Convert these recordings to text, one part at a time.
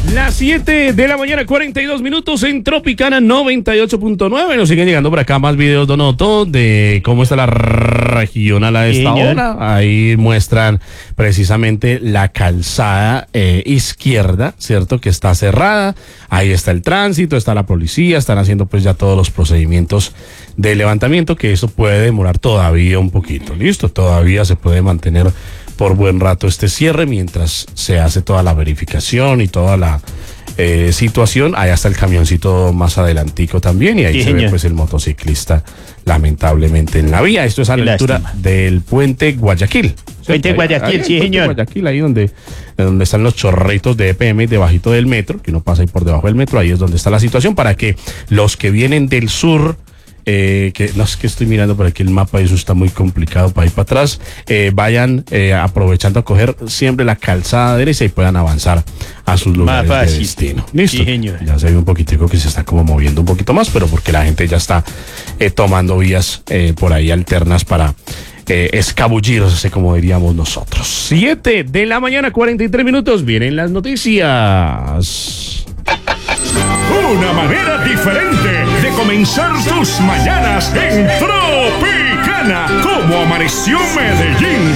Las 7 de la mañana, 42 minutos en Tropicana 98.9. Nos siguen llegando por acá más videos, Donoto, de cómo está la regional a esta hora. Ahí muestran precisamente la calzada izquierda, ¿cierto? Que está cerrada. Ahí está el tránsito, está la policía, están haciendo pues ya todos los procedimientos de levantamiento, que eso puede demorar todavía un poquito. ¿Listo? Todavía se puede mantener por buen rato este cierre mientras se hace toda la verificación y toda la situación. Ahí está el camioncito más adelantico también, y ahí se ve pues el motociclista lamentablemente en la vía. Esto es a la altura del puente Guayaquil. Puente Guayaquil, sí, señor. Guayaquil, ahí donde están los chorritos de EPM debajito del metro, que uno pasa ahí por debajo del metro. Ahí es donde está la situación, para que los que vienen del sur, que no es que estoy mirando por aquí el mapa, eso está muy complicado para ir para atrás, vayan aprovechando a coger siempre la calzada derecha y puedan avanzar a sus lugares de destino. Listo. Sí, señor. Ya se ve un poquitico que se está como moviendo un poquito más, pero porque la gente ya está tomando vías por ahí alternas para escabullirse, como diríamos nosotros. 7 de la mañana, 43 minutos. Vienen las noticias. Una manera diferente de comenzar tus mañanas en Tropicana. ¿Cómo amaneció Medellín?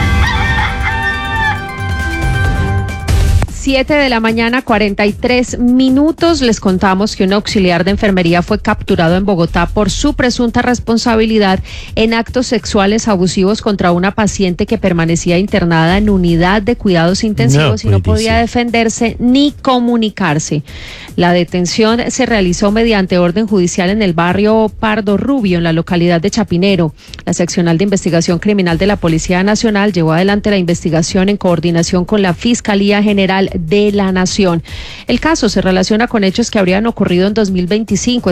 7 de la mañana, 43 minutos. Les contamos que un auxiliar de enfermería fue capturado en Bogotá por su presunta responsabilidad en actos sexuales abusivos contra una paciente que permanecía internada en unidad de cuidados intensivos y no podía defenderse ni comunicarse. La detención se realizó mediante orden judicial en el barrio Pardo Rubio, en la localidad de Chapinero. La seccional de investigación criminal de la Policía Nacional llevó adelante la investigación en coordinación con la Fiscalía General de la Nación. El caso se relaciona con hechos que habrían ocurrido en 2025,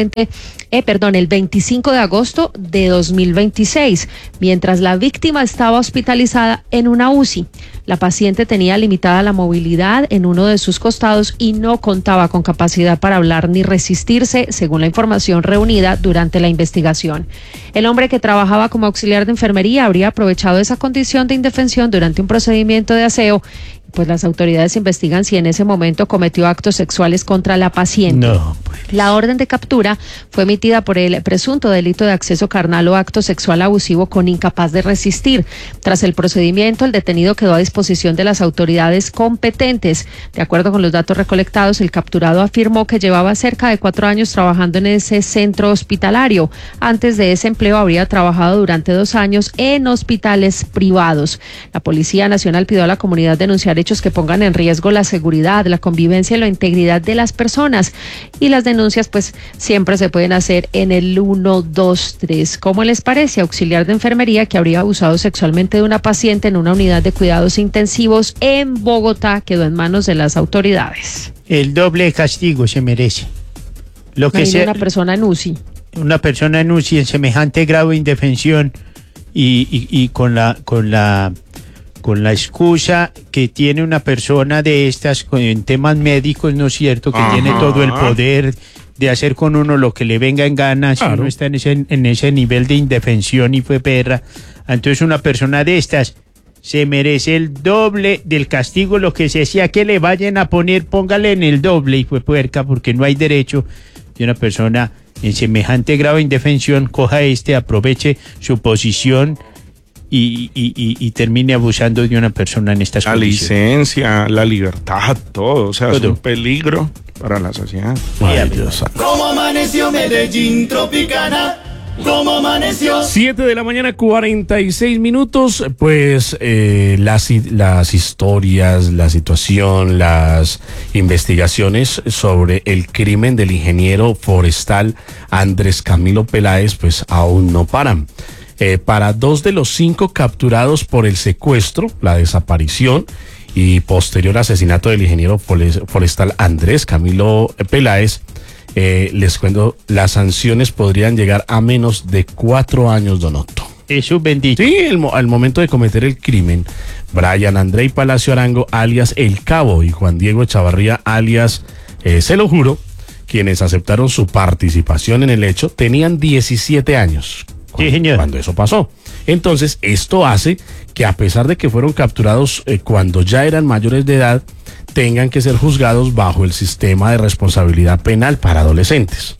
el 25 de agosto de 2026, mientras la víctima estaba hospitalizada en una UCI. La paciente tenía limitada la movilidad en uno de sus costados y no contaba con capacidad para hablar ni resistirse, según la información reunida durante la investigación. El hombre que trabajaba como auxiliar de enfermería habría aprovechado esa condición de indefensión durante un procedimiento de aseo. Pues las autoridades investigan si en ese momento cometió actos sexuales contra la paciente. La orden de captura fue emitida por el presunto delito de acceso carnal o acto sexual abusivo con incapaz de resistir. Tras el procedimiento, el detenido quedó a disposición de las autoridades competentes. De acuerdo con los datos recolectados, el capturado afirmó que llevaba cerca de 4 años trabajando en ese centro hospitalario. Antes de ese empleo habría trabajado durante 2 años en hospitales privados. La Policía Nacional pidió a la comunidad denunciar hechos que pongan en riesgo la seguridad, la convivencia y la integridad de las personas. Y las denuncias pues siempre se pueden hacer en el 123. ¿Cómo les parece? Auxiliar de enfermería que habría abusado sexualmente de una paciente en una unidad de cuidados intensivos en Bogotá quedó en manos de las autoridades. El doble castigo se merece. Lo que sea, una persona en UCI. Una persona en UCI en semejante grado de indefensión y con la excusa que tiene una persona de estas en temas médicos, ¿no es cierto? Que tiene todo el poder de hacer con uno lo que le venga en gana, si uno está en ese nivel de indefensión y fue perra. Entonces una persona de estas se merece el doble del castigo, lo que se decía que le vayan a poner, póngale en el doble y fue puerca, porque no hay derecho de una persona en semejante grado de indefensión coja aproveche su posición y termine abusando de una persona en estas condiciones. La licencia, la libertad, todo, o sea, es un peligro para la sociedad. Ay, Dios. ¿Cómo amaneció Medellín Tropicana? ¿Cómo amaneció? 7 de la mañana, 46 minutos. Pues las historias, la situación, las investigaciones sobre el crimen del ingeniero forestal Andrés Camilo Peláez, pues aún no paran. Para 2 de los 5 capturados por el secuestro, la desaparición y posterior asesinato del ingeniero forestal Andrés Camilo Peláez, les cuento, las sanciones podrían llegar a menos de 4 años, Donoto. Eso bendito. Sí, al momento de cometer el crimen, Brian Andrei Palacio Arango, alias El Cabo, y Juan Diego Chavarría, alias Se lo Juro, quienes aceptaron su participación en el hecho, tenían 17 años. Sí, señor. Cuando eso pasó. Entonces, esto hace que a pesar de que fueron capturados cuando ya eran mayores de edad, tengan que ser juzgados bajo el sistema de responsabilidad penal para adolescentes.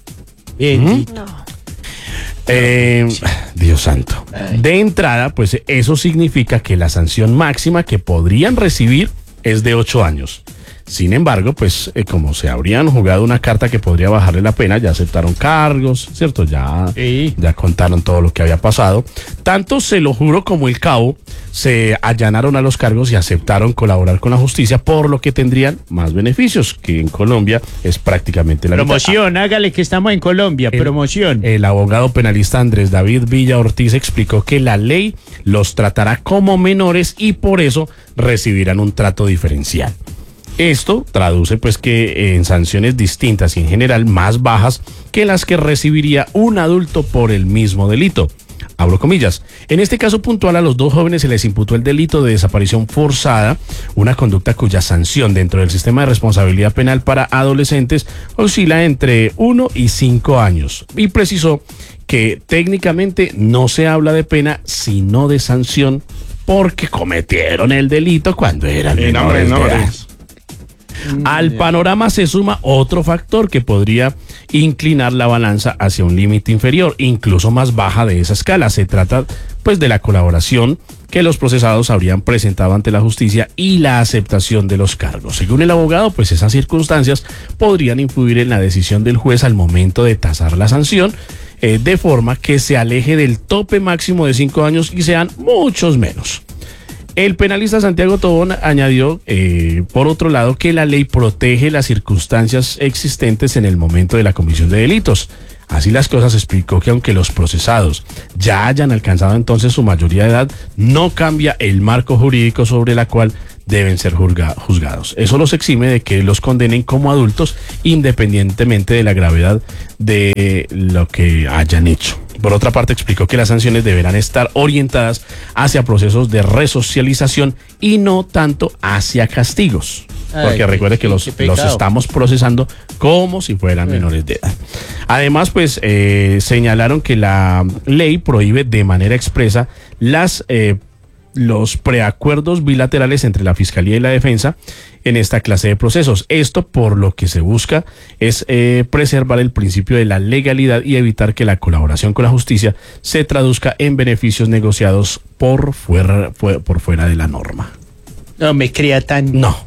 Dios santo. De entrada, pues eso significa que la sanción máxima que podrían recibir es de 8 años. Sin embargo, pues como se habrían jugado una carta que podría bajarle la pena, ya aceptaron cargos, ¿cierto? Ya contaron todo lo que había pasado. Tanto Se lo juro como el Cabo se allanaron a los cargos y aceptaron colaborar con la justicia, por lo que tendrían más beneficios, que en Colombia es prácticamente la promoción. Hágale que estamos en Colombia, promoción. El abogado penalista Andrés David Villa Ortiz explicó que la ley los tratará como menores y por eso recibirán un trato diferencial. Esto traduce pues que en sanciones distintas y en general más bajas que las que recibiría un adulto por el mismo delito. Abro comillas. En este caso puntual, a los dos jóvenes se les imputó el delito de desaparición forzada, una conducta cuya sanción dentro del sistema de responsabilidad penal para adolescentes oscila entre 1 y 5 años. Y precisó que técnicamente no se habla de pena, sino de sanción, porque cometieron el delito cuando eran menores de edad. Al panorama se suma otro factor que podría inclinar la balanza hacia un límite inferior, incluso más baja de esa escala. Se trata pues de la colaboración que los procesados habrían presentado ante la justicia y la aceptación de los cargos. Según el abogado, pues esas circunstancias podrían influir en la decisión del juez al momento de tasar la sanción, de forma que se aleje del tope máximo de 5 años y sean muchos menos. El penalista Santiago Tobón añadió, por otro lado, que la ley protege las circunstancias existentes en el momento de la comisión de delitos. Así las cosas, explicó que aunque los procesados ya hayan alcanzado entonces su mayoría de edad, no cambia el marco jurídico sobre el cual deben ser juzgados. Eso los exime de que los condenen como adultos independientemente de la gravedad de lo que hayan hecho. Por otra parte, explicó que las sanciones deberán estar orientadas hacia procesos de resocialización y no tanto hacia castigos. Porque recuerde que los estamos procesando como si fueran menores de edad. Además, pues señalaron que la ley prohíbe de manera expresa los preacuerdos bilaterales entre la Fiscalía y la Defensa en esta clase de procesos. Esto por lo que se busca es preservar el principio de la legalidad y evitar que la colaboración con la justicia se traduzca en beneficios negociados por fuera de la norma. No me crea tan... No.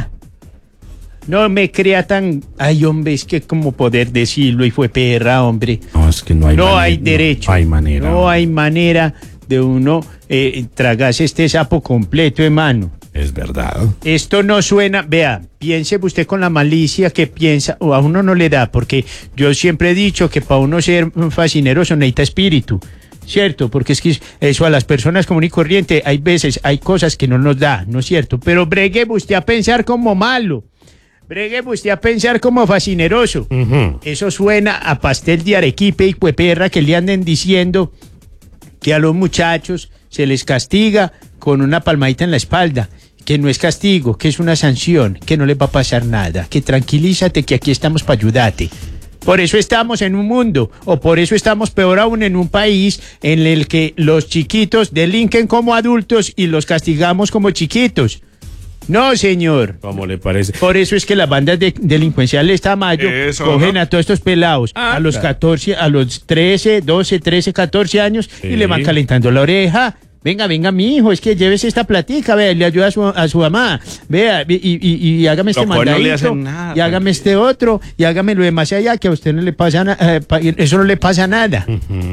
No me crea tan... Ay, hombre, es que como poder decirlo y fue perra, hombre. No, es que no hay derecho. No hay manera. No hay manera de uno tragarse este sapo completo, hermano. Es verdad. Esto no suena, vea, piense usted con la malicia que piensa, o a uno no le da, porque yo siempre he dicho que para uno ser fascineroso necesita espíritu, ¿cierto? Porque es que eso a las personas común y corriente, hay veces, hay cosas que no nos da, ¿no es cierto? Pero bregue usted a pensar como malo, bregue usted a pensar como fascineroso. Eso suena a pastel de arequipe y cueperra que le anden diciendo que a los muchachos se les castiga con una palmadita en la espalda, que no es castigo, que es una sanción, que no les va a pasar nada, que tranquilízate, que aquí estamos para ayudarte. Por eso estamos en un mundo, o por eso estamos peor aún en un país en el que los chiquitos delinquen como adultos y los castigamos como chiquitos. No, señor. ¿Cómo le parece? Por eso es que las bandas delincuenciales Tamayo cogen a todos estos pelados a los 14, a los 13, 12, 13, 14 años y le van calentando la oreja. Venga, mi hijo, es que llévese esta platica, vea, le ayuda a su mamá, vea, y hágame este mandadito, y hágame este otro, y hágame lo demás allá, que a usted no le pasa nada, eso no le pasa nada.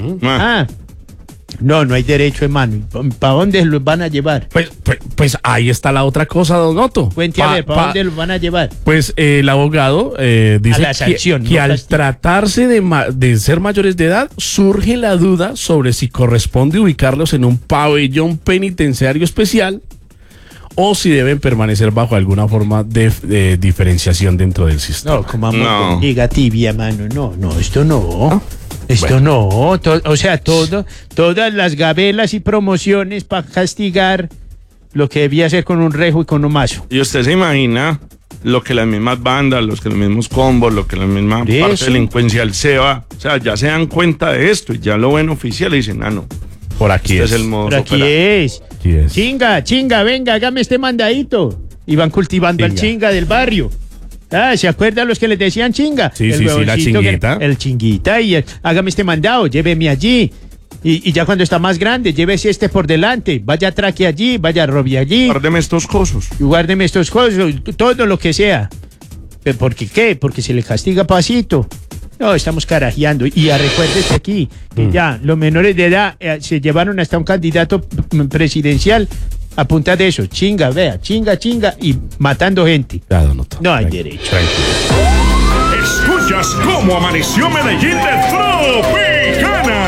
No hay derecho, hermano. ¿Para dónde los van a llevar? Pues ahí está la otra cosa, don Otto. Cuente a ver, ¿para dónde los van a llevar? Pues el abogado dice que al tratarse de ser mayores de edad, surge la duda sobre si corresponde ubicarlos en un pabellón penitenciario especial o si deben permanecer bajo alguna forma de diferenciación dentro del sistema. No, como diga tibia, mano. No, esto no. Esto no, o sea, todas las gabelas y promociones para castigar lo que debía hacer con un rejo y con un mazo. Y usted se imagina lo que las mismas bandas, los mismos combos, lo que la misma parte delincuencial se va, o sea, ya se dan cuenta de esto y ya lo ven oficial y dicen, no, Por aquí Este es. es el modo Por aquí operandi. es. Aquí es. Chinga, venga, hágame este mandadito. Y van cultivando al Chinga. chinga del barrio. Ah, ¿se acuerdan los que les decían chinga? Sí, El sí, la huevoncito chinguita. el chinguita y hágame este mandado, lléveme allí. Y ya cuando está más grande, llévese este por delante. Vaya atraque allí, vaya robe allí. Guárdeme estos cosos. Y guárdeme estos cosas, todo lo que sea. ¿Pero por qué? Porque se le castiga pasito. No, estamos carajeando. Y ya recuérdese aquí que ya los menores de edad se llevaron hasta un candidato presidencial a punta de eso. Chinga, vea, chinga y matando gente. Ya, don Otto. No hay Tranquilo, derecho. tranquilo. Escuchas cómo amaneció Medellín de Tropicana.